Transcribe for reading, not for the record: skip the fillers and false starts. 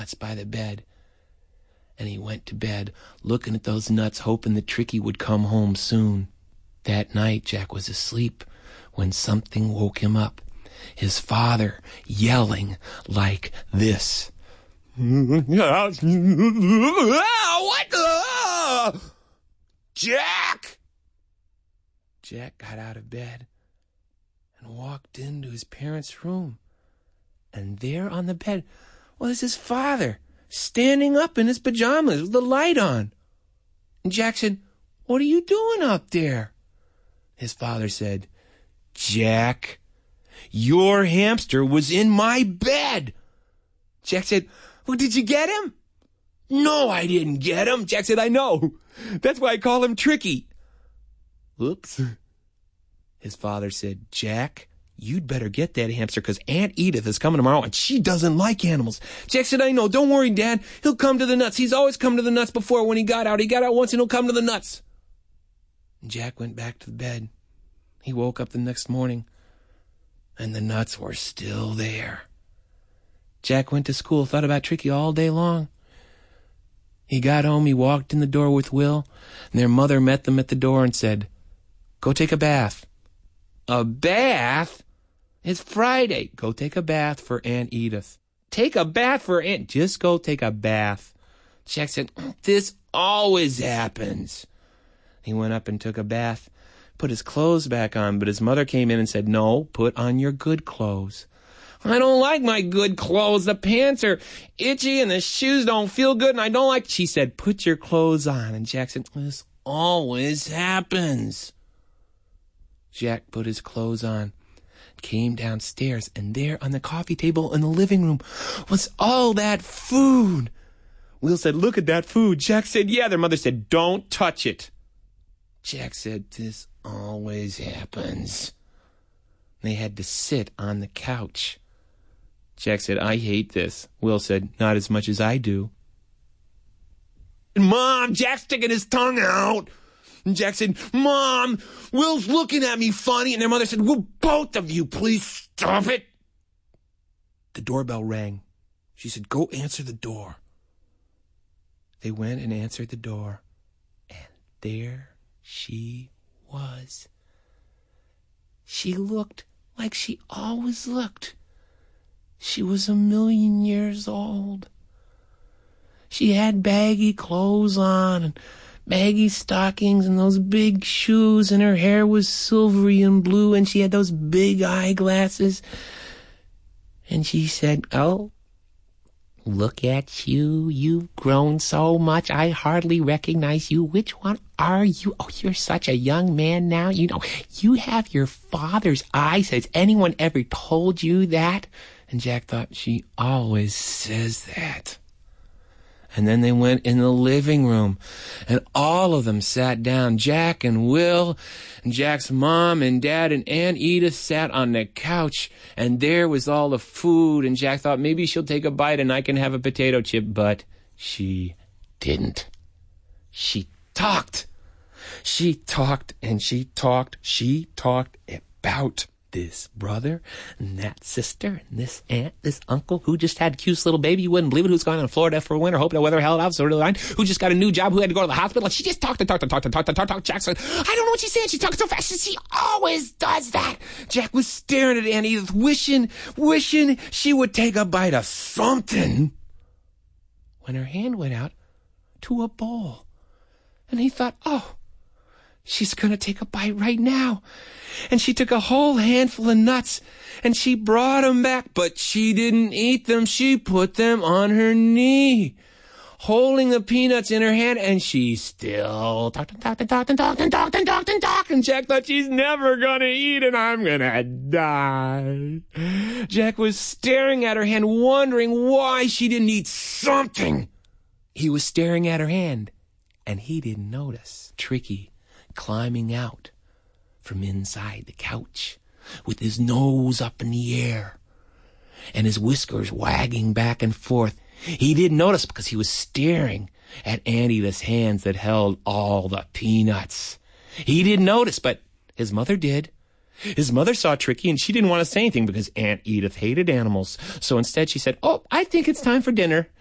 nuts by the bed. And he went to bed, looking at those nuts, hoping that Tricky would come home soon. That night, Jack was asleep when something woke him up. His father yelling like this. What the? Jack! Jack got out of bed and walked into his parents' room. And there on the bed was his father, standing up in his pajamas with the light on. And Jack said, "What are you doing up there?" His father said, "Jack, your hamster was in my bed." Jack said, "Well, did you get him?" "No, I didn't get him." Jack said, "I know. That's why I call him Tricky." Oops. His father said, "Jack, you'd better get that hamster because Aunt Edith is coming tomorrow and she doesn't like animals." Jack said, "I know. Don't worry, Dad. He'll come to the nuts. He's always come to the nuts before when he got out. He got out once and he'll come to the nuts." And Jack went back to the bed. He woke up the next morning and the nuts were still there. Jack went to school, thought about Tricky all day long. He got home, he walked in the door with Will, and their mother met them at the door and said, "Go take a bath." "A bath? It's Friday." "Go take a bath for Aunt Edith." "Take a bath for Aunt..." "Just go take a bath." Jack said, "This always happens." He went up and took a bath, put his clothes back on, but his mother came in and said, "No, put on your good clothes." "I don't like my good clothes. The pants are itchy and the shoes don't feel good and I don't like..." She said, "Put your clothes on." And Jack said, "This always happens." Jack put his clothes on, came downstairs, and there on the coffee table in the living room was all that food. Will said, "Look at that food." Jack said, "Yeah." Their mother said, "Don't touch it." Jack said, "This always happens." They had to sit on the couch. Jack said, "I hate this." Will said, "Not as much as I do." "Mom, Jack's sticking his tongue out." And Jack said, "Mom, Will's looking at me funny." And their mother said, "Will both of you please stop it?" The doorbell rang. She said, "Go answer the door." They went and answered the door. And there she was. She looked like she always looked. She was 1,000,000 years old. She had baggy clothes on and baggy stockings and those big shoes, and her hair was silvery and blue, and she had those big eyeglasses. And she said, "Oh, look at you. You've grown so much. I hardly recognize you. Which one are you? Oh, you're such a young man now. You know, you have your father's eyes. Has anyone ever told you that?" And Jack thought, she always says that. And then they went in the living room, and all of them sat down. Jack and Will, and Jack's mom and dad and Aunt Edith sat on the couch, and there was all the food, and Jack thought maybe she'll take a bite and I can have a potato chip, but she didn't. She talked. She talked and she talked. She talked about this brother and that sister and this aunt, this uncle who just had a cute little baby. You wouldn't believe it. Who's going to Florida for winter, hoping the weather held out, sort of line. Who just got a new job, who had to go to the hospital. She just talked. Jack said, "I don't know what she's saying. She's talking so fast. She always does that." Jack was staring at Aunt Edith, wishing she would take a bite of something, when her hand went out to a bowl. And he thought, oh, she's going to take a bite right now. And she took a whole handful of nuts, and she brought them back, but she didn't eat them. She put them on her knee, holding the peanuts in her hand, and she still talked. And Jack thought, she's never going to eat, and I'm going to die. Jack was staring at her hand, wondering why she didn't eat something. He was staring at her hand, and he didn't notice Tricky climbing out from inside the couch with his nose up in the air and his whiskers wagging back and forth. He didn't notice because he was staring at Aunt Edith's hands that held all the peanuts. He didn't notice, but his mother did. His mother saw Tricky, and she didn't want to say anything because Aunt Edith hated animals. So instead she said, "Oh, I think it's time for dinner."